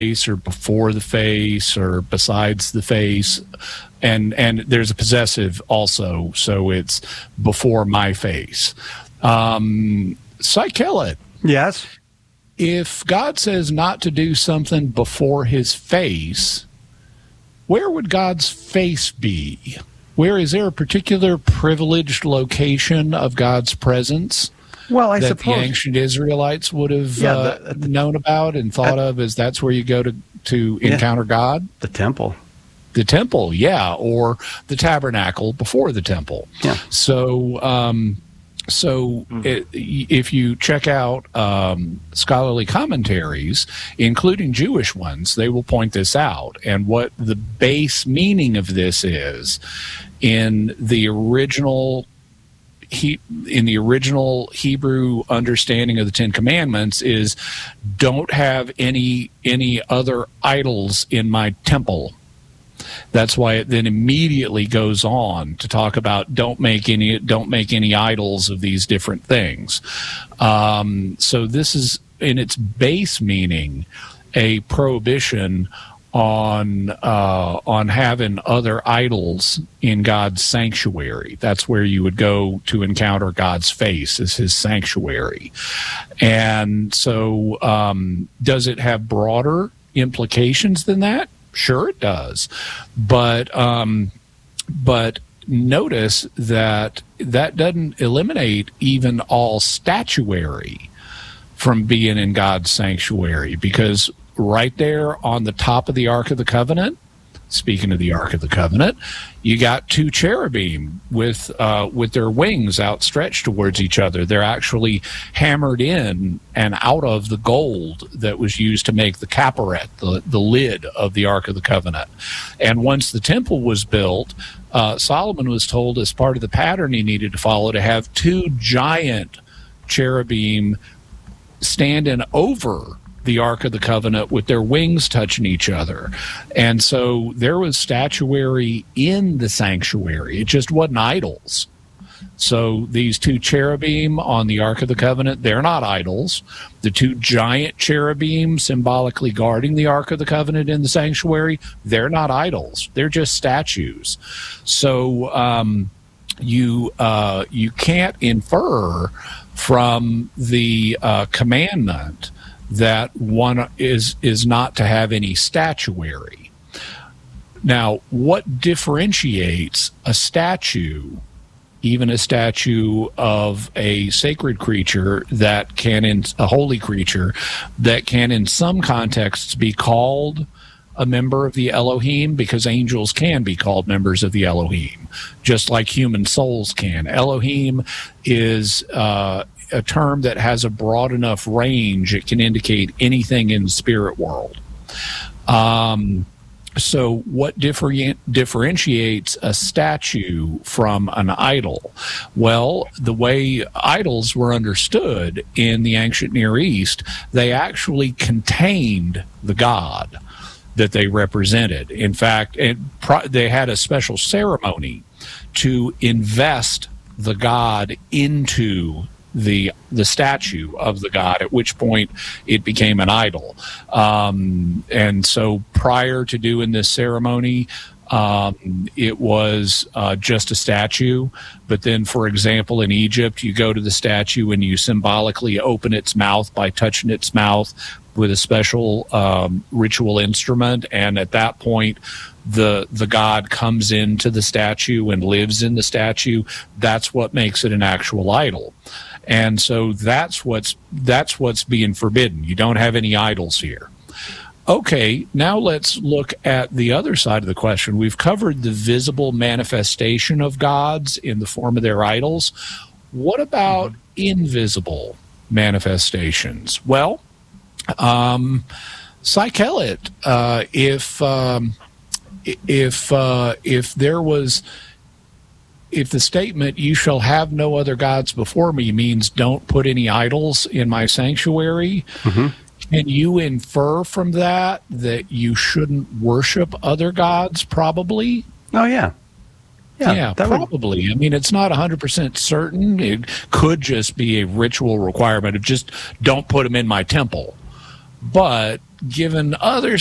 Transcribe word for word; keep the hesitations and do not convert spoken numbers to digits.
face or before the face or besides the face. And and there's a possessive also, so it's before my face. Um, Psychelet. Yes? If God says not to do something before his face, where would God's face be? Where is there a particular privileged location of God's presence well, I that suppose the ancient Israelites would have yeah, uh, the, the, known about and thought uh, of as that's where you go to, to yeah, encounter God? The temple. The temple, yeah, or the tabernacle before the temple. Yeah. So, um, so mm-hmm. it, if you check out um, scholarly commentaries, including Jewish ones, they will point this out. And what the base meaning of this is in the original He, in the original Hebrew understanding of the Ten Commandments is don't have any any other idols in my temple. That's why it then immediately goes on to talk about don't make any don't make any idols of these different things. Um, so this is in its base meaning a prohibition on uh, on having other idols in God's sanctuary. That's where you would go to encounter God's face, as his sanctuary. And so um, does it have broader implications than that? Sure it does. But um, but notice that that doesn't eliminate even all statuary from being in God's sanctuary, because right there on the top of the Ark of the Covenant, speaking of the Ark of the Covenant, you got two cherubim with uh, with their wings outstretched towards each other. They're actually hammered in and out of the gold that was used to make the capparet, the, the lid of the Ark of the Covenant. And once the temple was built, uh, Solomon was told as part of the pattern he needed to follow to have two giant cherubim standing over the Ark of the Covenant with their wings touching each other. And so there was statuary in the sanctuary. It just wasn't idols. So these two cherubim on the Ark of the Covenant, they're not idols. The two giant cherubim symbolically guarding the Ark of the Covenant in the sanctuary, they're not idols. They're just statues. So um, you uh, you can't infer from the uh, commandment that one is is not to have any statuary. Now, what differentiates a statue, even a statue of a sacred creature that can, in a holy creature, that can in some contexts be called a member of the Elohim, because angels can be called members of the Elohim, just like human souls can. Elohim is uh, a term that has a broad enough range, it can indicate anything in the spirit world. Um, so what different, differentiates a statue from an idol? Well, the way idols were understood in the ancient Near East, they actually contained the god that they represented. In fact, it, pro- they had a special ceremony to invest the god into the the statue of the god, at which point it became an idol. Um, and so prior to doing this ceremony, um, it was uh, just a statue. But then, for example, in Egypt, you go to the statue and you symbolically open its mouth by touching its mouth with a special um, ritual instrument. And at that point, the the god comes into the statue and lives in the statue. That's what makes it an actual idol. And so that's what's that's what's being forbidden. You don't have any idols here. Okay, now let's look at the other side of the question. We've covered the visible manifestation of gods in the form of their idols. What about invisible manifestations? Well, um, Psychelet, uh, if um, if uh, if there was. If the statement, you shall have no other gods before me, means don't put any idols in my sanctuary, mm-hmm. Can you infer from that that you shouldn't worship other gods, probably? Oh, yeah. Yeah, yeah probably. Would... I mean, it's not one hundred percent certain. It could just be a ritual requirement of just don't put them in my temple. but given other